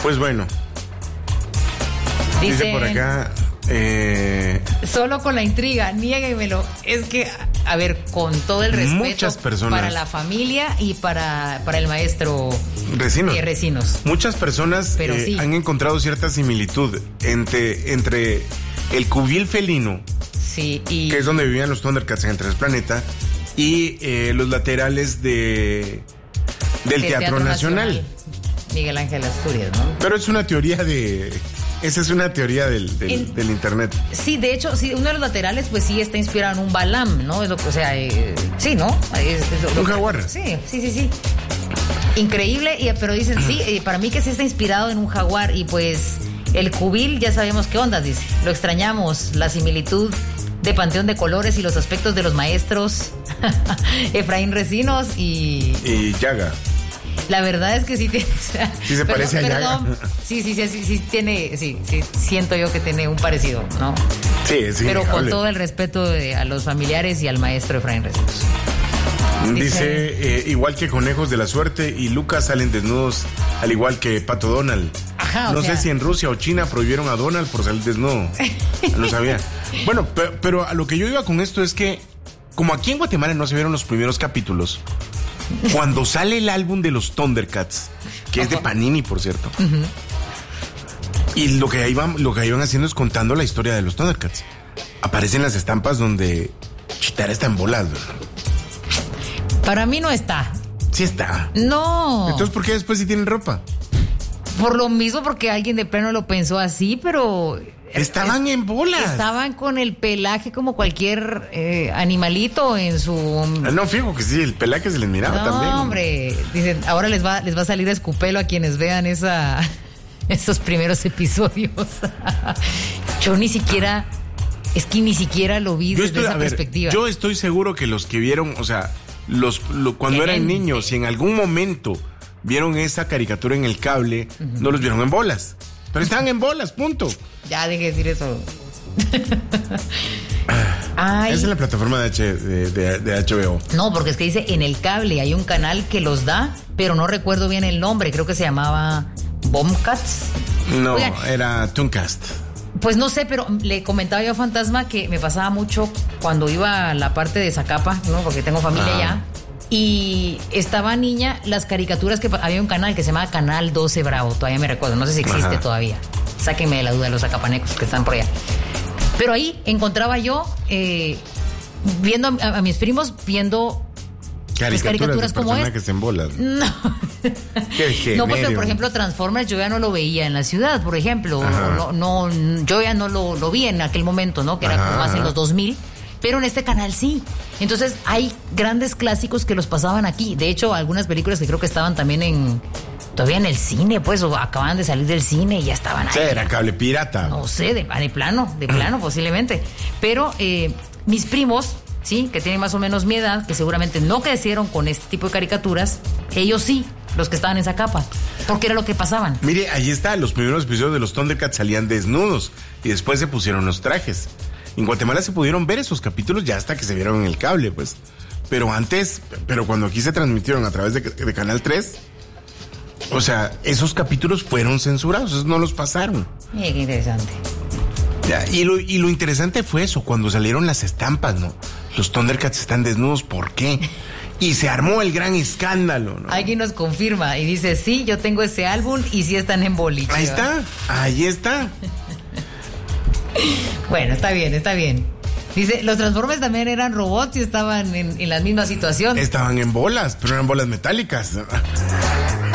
Pues bueno. Dice por acá... Solo con la intriga, niéguenmelo. Es que, a ver, con todo el respeto, muchas personas, para la familia y para el maestro Recinos. Muchas personas sí han encontrado cierta similitud entre el cubil felino, sí, que es donde vivían los Thundercats en el Tres Planeta, y los laterales del Teatro Nacional. Miguel Ángel Asturias, ¿no? Pero es una teoría esa es una teoría del internet. Sí, de hecho, sí, uno de los laterales, pues sí está inspirado en un Balam, ¿no? Sí, ¿no? Un jaguar. Sí. Increíble, pero dicen sí, para mí que sí está inspirado en un jaguar, y pues el cubil ya sabemos qué onda, dice. Lo extrañamos, la similitud de Panteón de Colores y los aspectos de los maestros Efraín Recinos y Yaga. La verdad es que sí tiene... Sí se parece a Yaga. Sí tiene... Sí, siento yo que tiene un parecido, ¿no? Sí. Pero con todo el respeto a los familiares y al maestro Efraín Recinos. Dice, igual que Conejos de la Suerte y Lucas salen desnudos, al igual que Pato Donald. Ajá, no sé si en Rusia o China prohibieron a Donald por salir desnudo. No sabía. Bueno, pero a lo que yo iba con esto es que, como aquí en Guatemala no se vieron los primeros capítulos, cuando sale el álbum de los Thundercats, que es de Panini, por cierto, y lo que iban haciendo es contando la historia de los Thundercats. Aparecen las estampas donde Chitara está en bolas, ¿verdad? Para mí no está. Sí está. No. Entonces, ¿por qué después sí tienen ropa? Por lo mismo, porque alguien de plano lo pensó así, pero... Estaban en bolas. Estaban con el pelaje como cualquier animalito en su... No, fijo que sí, el pelaje se les miraba también. No, hombre, dicen, ahora les va a salir escupelo a quienes vean esos primeros episodios. Yo ni siquiera lo vi desde esa perspectiva. Yo estoy seguro que los que vieron, o sea, cuando eran niños y en algún momento vieron esa caricatura en el cable, no los vieron en bolas. Pero estaban en bolas, punto. Ya, deje de decir eso. Esa es la plataforma de HBO. No, porque es que dice en el cable hay un canal que los da, pero no recuerdo bien el nombre. Creo que se llamaba Bombcats. No, oigan, era Tooncast. Pues no sé, pero le comentaba yo a Fantasma que me pasaba mucho cuando iba a la parte de Zacapa, ¿no? Porque tengo familia allá. Y estaba niña, las caricaturas que había un canal que se llamaba Canal 12 Bravo, todavía me recuerdo, no sé si existe todavía. Sáquenme de la duda los zacapanecos que están por allá. Pero ahí encontraba yo viendo a mis primos viendo caricaturas como esta. Que se embolan. No. No, porque por ejemplo Transformers yo ya no lo veía en la ciudad, por ejemplo. No, yo ya no lo vi en aquel momento, ¿no? Que era como más en los 2000. Pero en este canal sí. Entonces hay grandes clásicos que los pasaban aquí. De hecho, algunas películas que creo que estaban también todavía en el cine, pues, o acaban de salir del cine y ya estaban ahí. Sí, era cable pirata. No sé, de plano posiblemente. Pero mis primos, sí, que tienen más o menos mi edad, que seguramente no crecieron con este tipo de caricaturas, ellos sí, los que estaban en Zacapa, porque era lo que pasaban. Mire, ahí está, los primeros episodios de los Thundercats salían desnudos y después se pusieron los trajes. En Guatemala se pudieron ver esos capítulos ya hasta que se vieron en el cable, pues. Pero cuando aquí se transmitieron a través de Canal 3, o sea, esos capítulos fueron censurados, esos no los pasaron. Qué interesante. Ya, y lo interesante fue eso, cuando salieron las estampas, ¿no? Los Thundercats están desnudos, ¿por qué? Y se armó el gran escándalo, ¿no? Alguien nos confirma y dice, sí, yo tengo ese álbum y sí están en boliche. Ahí está. Bueno, está bien. Dice, los Transformers también eran robots y estaban en la misma situación. Estaban en bolas, pero eran bolas metálicas.